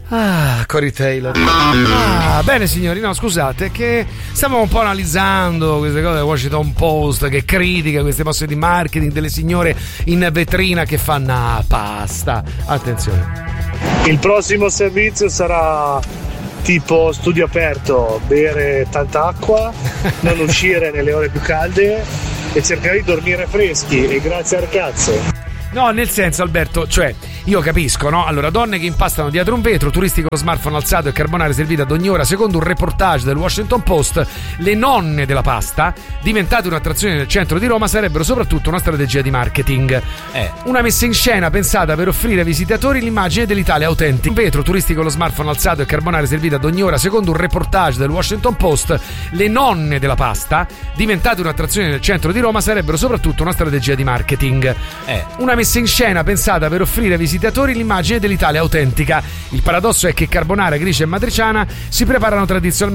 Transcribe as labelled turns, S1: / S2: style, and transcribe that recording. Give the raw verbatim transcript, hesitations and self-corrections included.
S1: Ah, Corey Taylor. Ah, bene signori, no scusate che stiamo un po' analizzando queste cose del Washington Post che critica queste mosse di marketing delle signore in vetrina che fanno ah, pasta. Attenzione.
S2: Il prossimo servizio sarà tipo studio aperto, bere tanta acqua, non uscire nelle ore più calde e cercare di dormire freschi e grazie al cazzo.
S1: No, nel senso, Alberto, cioè, io capisco, no? Allora, donne che impastano dietro un vetro, turisti con lo smartphone alzato e carbonare servito ad ogni ora. Secondo un reportage del Washington Post, le nonne della pasta, diventate un'attrazione nel centro di Roma, sarebbero soprattutto una strategia di marketing. Eh. Una messa in scena pensata per offrire ai visitatori l'immagine dell'Italia autentica. Un vetro, turisti con lo smartphone alzato e carbonare servito ad ogni ora. Secondo un reportage del Washington Post, le nonne della pasta, diventate un'attrazione nel centro di Roma, sarebbero soprattutto una strategia di marketing. Eh. Una messa in scena pensata per offrire ai visitatori l'immagine dell'Italia autentica. Il paradosso è che carbonara, gricia e matriciana si preparano tradizionalmente